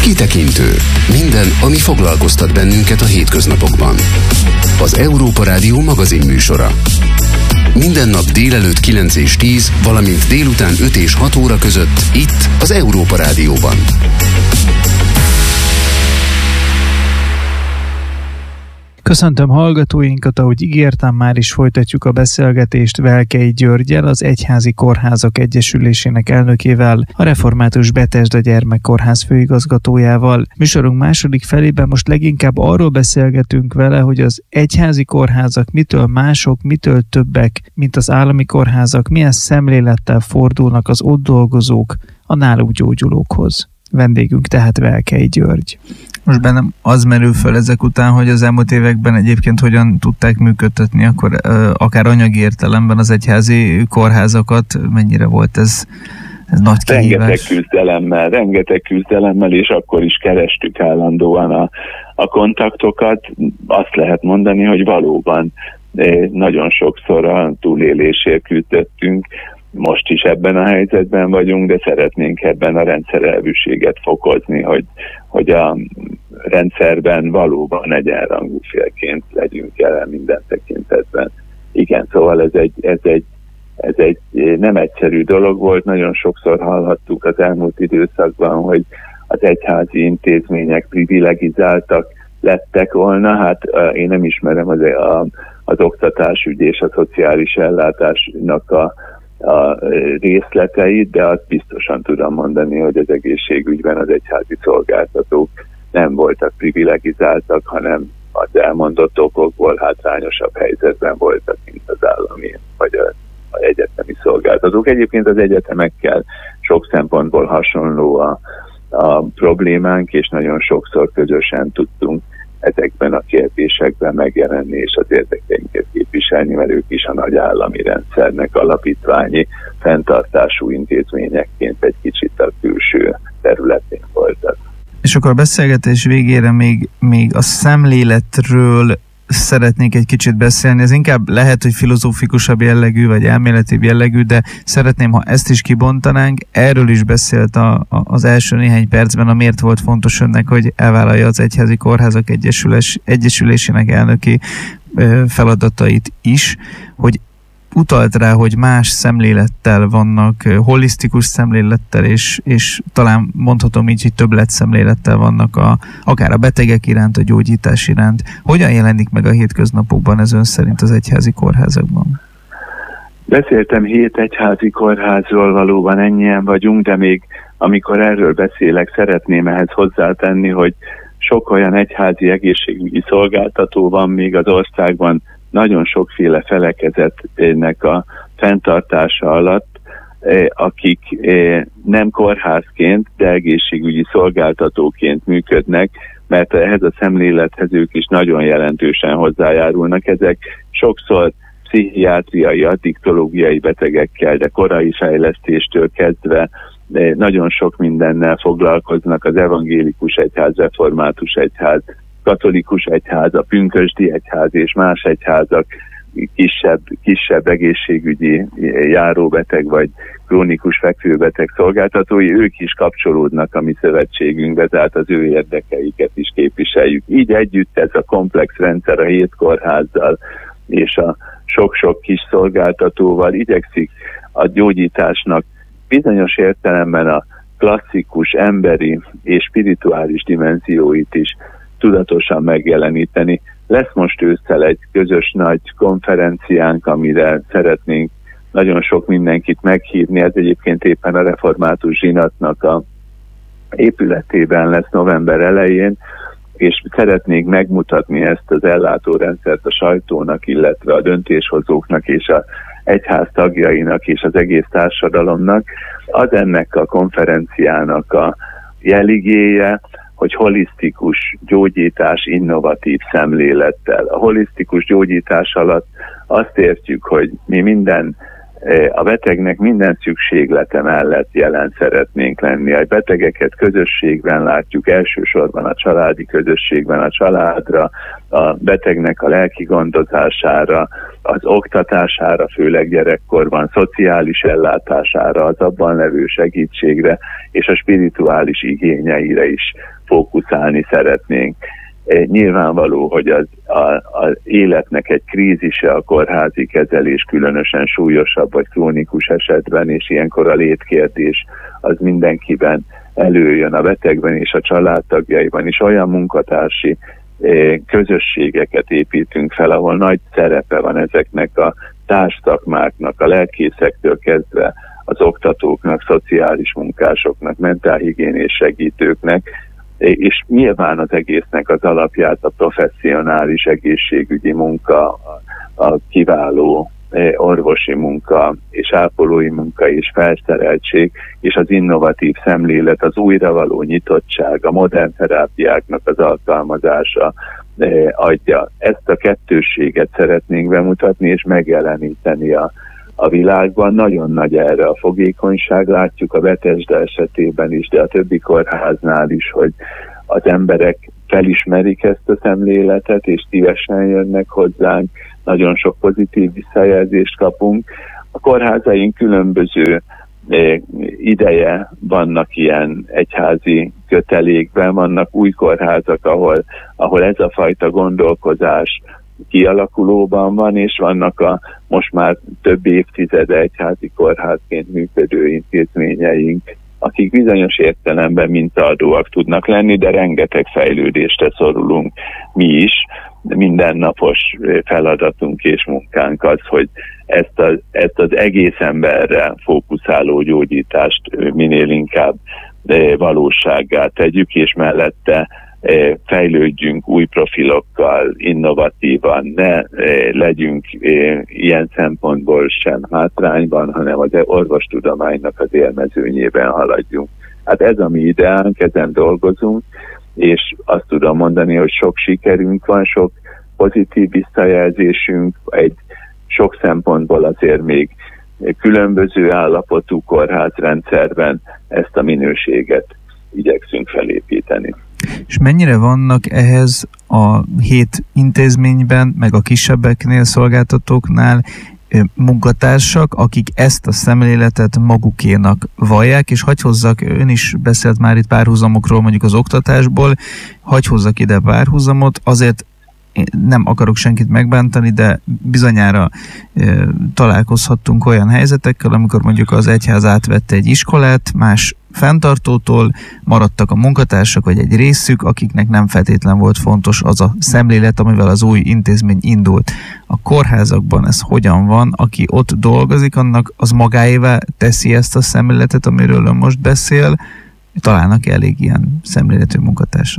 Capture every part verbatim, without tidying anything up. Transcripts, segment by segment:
Kitekintő. Minden, ami foglalkoztat bennünket a hétköznapokban. Az Európa Rádió magazinműsora. Minden nap délelőtt kilenc és tíz, valamint délután öt és hat óra között itt az Európa Rádióban. Köszöntöm hallgatóinkat, ahogy ígértem, már is folytatjuk a beszélgetést Velkei Györggyel, az Egyházi Kórházak Egyesülésének elnökével, a Református Bethesda Gyermekkórház főigazgatójával. Műsorunk második felében most leginkább arról beszélgetünk vele, hogy az egyházi kórházak mitől mások, mitől többek, mint az állami kórházak, milyen szemlélettel fordulnak az ott dolgozók a náluk gyógyulókhoz. Vendégünk tehát Velkei György. Most bennem az merül fel ezek után, hogy az elmúlt években egyébként hogyan tudták működtetni, akkor akár anyagi értelemben az egyházi kórházakat, mennyire volt ez, ez nagy kihívás? Rengeteg küzdelemmel, rengeteg küzdelemmel, és akkor is kerestük állandóan a, a kontaktokat. Azt lehet mondani, hogy valóban nagyon sokszor a túlélésért küzdöttünk. Most is ebben a helyzetben vagyunk, de szeretnénk ebben a rendszerelvűséget fokozni, hogy, hogy a rendszerben valóban egyenrangú félként legyünk jelen minden tekintetben. Igen, szóval ez egy, ez egy, ez egy nem egyszerű dolog volt, nagyon sokszor hallhattuk az elmúlt időszakban, hogy az egyházi intézmények privilegizáltak lettek volna. Hát én nem ismerem az, a, az oktatásügy és a szociális ellátásnak a a részleteit, de azt biztosan tudom mondani, hogy az egészségügyben az egyházi szolgáltatók nem voltak privilegizáltak, hanem az elmondott okokból hátrányosabb helyzetben voltak, mint az állami vagy az egyetemi szolgáltatók. Egyébként az egyetemekkel sok szempontból hasonló a, a problémánk, és nagyon sokszor közösen tudtunk ezekben a kérdésekben megjelenni és az érdekeinket képviselni, mert ők is a nagy állami rendszernek alapítványi fenntartású intézményekként egy kicsit a külső területén voltak. És akkor a beszélgetés végére még, még a szemléletről szeretnék egy kicsit beszélni. Ez inkább lehet, hogy filozófikusabb jellegű, vagy elméletibb jellegű, de szeretném, ha ezt is kibontanánk. Erről is beszélt a, a, az első néhány percben, a miért volt fontos önnek, hogy elvállalja az Egyházi Kórházak Egyesülés, Egyesülésének elnöki ö, feladatait is, hogy utalt rá, hogy más szemlélettel vannak, holisztikus szemlélettel, és, és talán mondhatom így, hogy többlet szemlélettel vannak a, akár a betegek iránt, a gyógyítás iránt. Hogyan jelenik meg a hétköznapokban ez ön szerint az egyházi kórházakban? Beszéltem hét egyházi kórházról, valóban ennyien vagyunk, de még amikor erről beszélek, szeretném ehhez hozzátenni, hogy sok olyan egyházi egészségügyi szolgáltató van még az országban, nagyon sokféle felekezetnek a fenntartása alatt, akik nem kórházként, de egészségügyi szolgáltatóként működnek, mert ehhez a szemlélethez ők is nagyon jelentősen hozzájárulnak. Ezek sokszor pszichiátriai, addiktológiai betegekkel, de korai fejlesztéstől kezdve nagyon sok mindennel foglalkoznak, az evangélikus egyház, református egyház, katolikus egyház, a pünkösdi egyház és más egyházak kisebb, kisebb egészségügyi járóbeteg vagy krónikus fekvőbeteg szolgáltatói, ők is kapcsolódnak a mi szövetségünkbe, tehát az ő érdekeiket is képviseljük. Így együtt ez a komplex rendszer a hét kórházzal és a sok-sok kis szolgáltatóval igyekszik a gyógyításnak bizonyos értelemben a klasszikus emberi és spirituális dimenzióit is tudatosan megjeleníteni. Lesz most ősszel egy közös nagy konferenciánk, amire szeretnénk nagyon sok mindenkit meghívni. Ez egyébként éppen a Református Zsinatnak a épületében lesz november elején, és szeretnénk megmutatni ezt az ellátórendszert a sajtónak, illetve a döntéshozóknak és az egyház tagjainak és az egész társadalomnak. Az ennek a konferenciának a jeligéje, hogy holisztikus gyógyítás innovatív szemlélettel. A holisztikus gyógyítás alatt azt értjük, hogy mi minden A betegnek minden szükséglete mellett jelen szeretnénk lenni. A betegeket közösségben látjuk, elsősorban a családi közösségben, a családra, a betegnek a lelki gondozására, az oktatására, főleg gyerekkorban, szociális ellátására, az abban levő segítségre és a spirituális igényeire is fókuszálni szeretnénk. Nyilvánvaló, hogy az, az életnek egy krízise a kórházi kezelés különösen súlyosabb vagy krónikus esetben, és ilyenkor a létkérdés az mindenkiben előjön, a betegben és a családtagjaiban is. Olyan munkatársi közösségeket építünk fel, ahol nagy szerepe van ezeknek a társszakmáknak, a lelkészektől kezdve az oktatóknak, szociális munkásoknak, mentálhigiénés segítőknek, és nyilván az egésznek az alapját a professzionális egészségügyi munka, a kiváló orvosi munka, és ápolói munka, és felszereltség, és az innovatív szemlélet, az újra való nyitottság, a modern terápiáknak az alkalmazása adja. Ezt a kettősséget szeretnénk bemutatni, és megjeleníteni a a világban. Nagyon nagy erre a fogékonyság, látjuk a Bethesda esetében is, de a többi kórháznál is, hogy az emberek felismerik ezt a szemléletet, és szívesen jönnek hozzánk, nagyon sok pozitív visszajelzést kapunk. A kórházaink különböző eh, ideje vannak ilyen egyházi kötelékben, vannak új kórházak, ahol, ahol ez a fajta gondolkozás kialakulóban van, és vannak a most már több évtizede egyházi kórházként működő intézményeink, akik bizonyos értelemben mintaadóak tudnak lenni, de rengeteg fejlődésre szorulunk mi is. Mindennapos feladatunk és munkánk az, hogy ezt az, ezt az egész emberre fókuszáló gyógyítást minél inkább valósággá tegyük, és mellette fejlődjünk új profilokkal, innovatívan, ne legyünk ilyen szempontból sem hátrányban, hanem az orvostudománynak az élmezőnyében haladjunk. Hát ez a mi ideánk, ezen dolgozunk, és azt tudom mondani, hogy sok sikerünk van, sok pozitív visszajelzésünk, egy sok szempontból azért még különböző állapotú kórházrendszerben ezt a minőséget igyekszünk felépíteni. És mennyire vannak ehhez a hét intézményben, meg a kisebbeknél, szolgáltatóknál munkatársak, akik ezt a szemléletet magukénak vallják, és hagy hozzak, ön is beszélt már itt párhuzamokról, mondjuk az oktatásból, hagy hozzak ide párhuzamot, azért nem akarok senkit megbántani, de bizonyára e, találkozhattunk olyan helyzetekkel, amikor mondjuk az egyház átvette egy iskolát, más fenntartótól, maradtak a munkatársak, vagy egy részük, akiknek nem feltétlen volt fontos az a szemlélet, amivel az új intézmény indult. A kórházakban ez hogyan van? Aki ott dolgozik, annak az magáévá teszi ezt a szemléletet, amiről ön most beszél, találnak elég ilyen szemléletű munkatársat.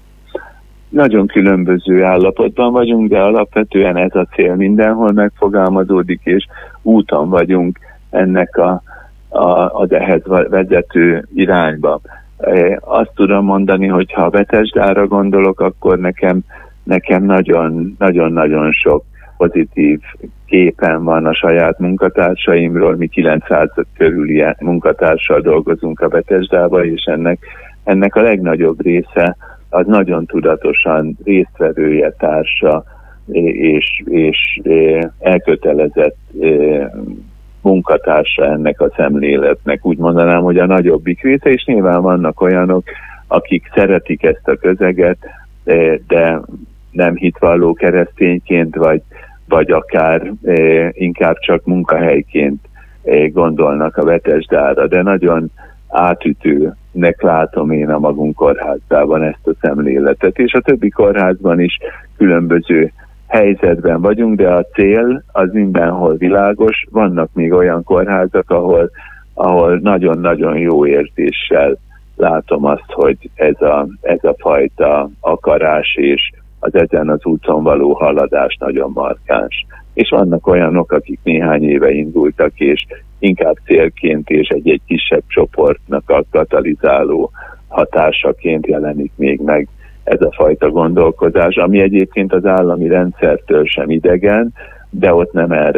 Nagyon különböző állapotban vagyunk, de alapvetően ez a cél mindenhol megfogalmazódik, és úton vagyunk ennek a, a, az ehhez vezető irányba. Azt tudom mondani, hogy ha a Bethesdára gondolok, akkor nekem, nekem nagyon, nagyon-nagyon sok pozitív képen van a saját munkatársaimról. Mi kilencszáz körüli munkatársal dolgozunk a Bethesdába, és ennek, ennek a legnagyobb része az nagyon tudatosan résztvevője, társa és, és elkötelezett munkatársa ennek a szemléletnek. Úgy mondanám, hogy a nagyobbik része, és nyilván vannak olyanok, akik szeretik ezt a közeget, de nem hitvalló keresztényként, vagy, vagy akár inkább csak munkahelyként gondolnak a Bethesdára, de nagyon átütőnek látom én a magunk kórházában ezt a szemléletet, és a többi kórházban is különböző helyzetben vagyunk, de a cél az mindenhol világos. Vannak még olyan kórházak, ahol, ahol nagyon-nagyon jó érzéssel látom azt, hogy ez a, ez a fajta akarás és az ezen az úton való haladás nagyon markáns. És vannak olyanok, akik néhány éve indultak, és inkább célként és egy-egy kisebb csoportnak a katalizáló hatásaként jelenik még meg ez a fajta gondolkozás, ami egyébként az állami rendszertől sem idegen, de ott nem erre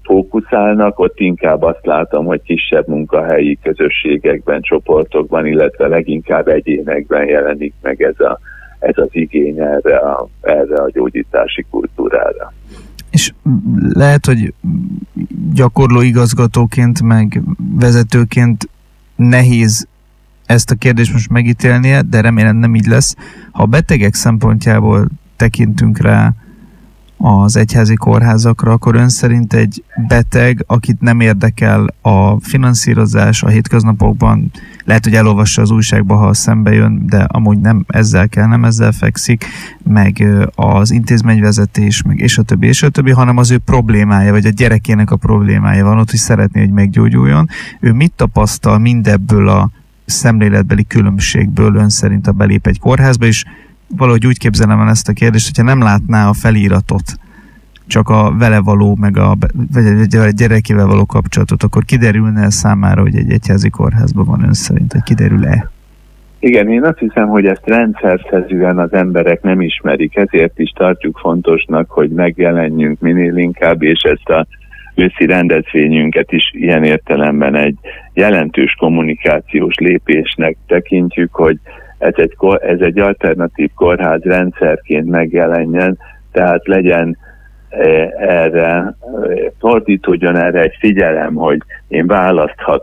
fókuszálnak, ott inkább azt látom, hogy kisebb munkahelyi közösségekben, csoportokban, illetve leginkább egyénekben jelenik meg ez, a, ez az igény erre a, erre a gyógyítási kultúrára. És lehet, hogy gyakorló igazgatóként, meg vezetőként nehéz ezt a kérdést most megítélnie, de remélem nem így lesz. Ha a betegek szempontjából tekintünk rá az egyházi kórházakra, akkor ön szerint egy beteg, akit nem érdekel a finanszírozás a hétköznapokban, lehet, hogy elolvassa az újságba, ha szembe jön, de amúgy nem ezzel kell, nem ezzel fekszik, meg az intézményvezetés, meg és a többi, és a többi, hanem az ő problémája, vagy a gyerekének a problémája van ott, hogy szeretné, hogy meggyógyuljon. Ő mit tapasztal mindebből a szemléletbeli különbségből ön szerint, a belép egy kórházba, és valahogy úgy képzelem el ezt a kérdést, hogyha nem látná a feliratot, csak a vele való, meg a, vagy a gyerekével való kapcsolatot, akkor kiderülne számára, hogy egy egyházi kórházban van ön szerint, hogy kiderül-e? Igen, én azt hiszem, hogy ezt rendszerszerűen az emberek nem ismerik, ezért is tartjuk fontosnak, hogy megjelenjünk minél inkább, és ezt a őszi rendezvényünket is ilyen értelemben egy jelentős kommunikációs lépésnek tekintjük, hogy ez egy, ez egy alternatív kórház rendszerként megjelenjen, tehát legyen erre, fordítódjon erre egy figyelem, hogy én választhatom